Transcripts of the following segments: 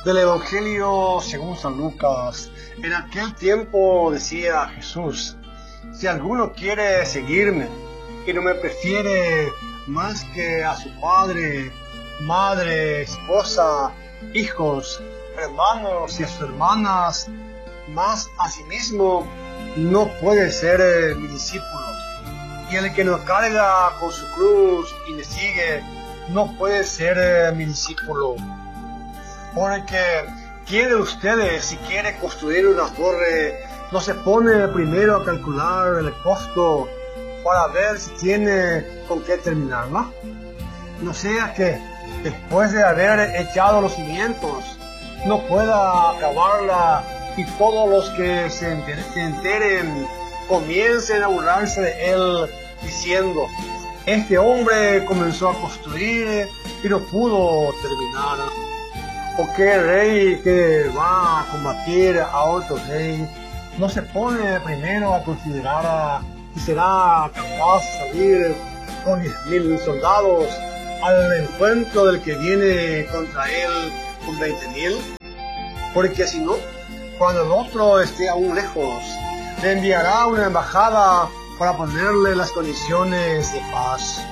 Del Evangelio según San Lucas. En aquel tiempo decía Jesús: si alguno quiere seguirme y no me prefiere más que a su padre, madre, esposa, hijos, hermanos y a sus hermanas, más a sí mismo, no puede ser mi discípulo. Y el que no carga con su cruz y me sigue, no puede ser mi discípulo. Porque, ¿quién de ustedes, si quiere construir una torre, no se pone primero a calcular el costo para ver si tiene con qué terminarla? No sea que, después de haber echado los cimientos, no pueda acabarla y todos los que se enteren comiencen a burlarse de él, diciendo: este hombre comenzó a construir y no pudo terminar. ¿O qué rey que va a combatir a otro rey no se pone primero a considerar si será capaz de salir con 10,000 soldados al encuentro del que viene contra él con 20,000? Porque si no, cuando el otro esté aún lejos, le enviará una embajada para ponerle las condiciones de paz.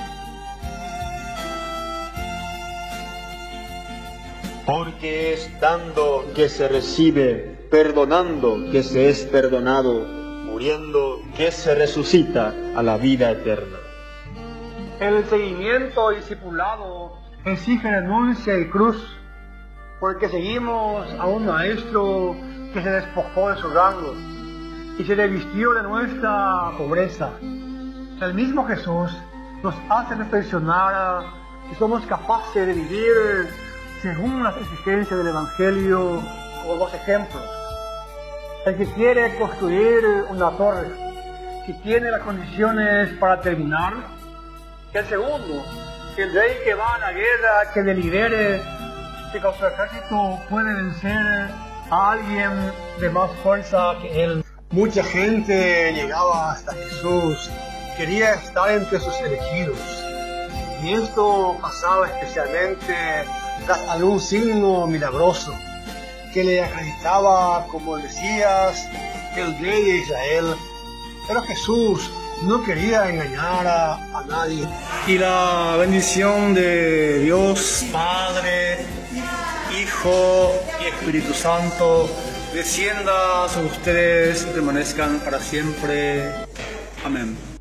Porque es dando que se recibe, perdonando que se es perdonado, muriendo que se resucita a la vida eterna. El seguimiento discipulado exige renuncia y cruz, porque seguimos a un maestro que se despojó de su rango y se revistió de nuestra pobreza. El mismo Jesús nos hace reflexionar si somos capaces de vivir según las exigencias del Evangelio, como dos ejemplos. El que quiere construir una torre, si tiene las condiciones para terminar. El segundo, el rey que va a la guerra, que delibere si con su ejército puede vencer a alguien de más fuerza que él. Mucha gente llegaba hasta Jesús, quería estar entre sus elegidos. Y esto pasaba especialmente tras algún signo milagroso que le acreditaba como el Mesías, el rey de Israel. Pero Jesús no quería engañar a nadie. Y la bendición de Dios Padre, Hijo y Espíritu Santo descienda sobre ustedes y permanezcan para siempre. Amén.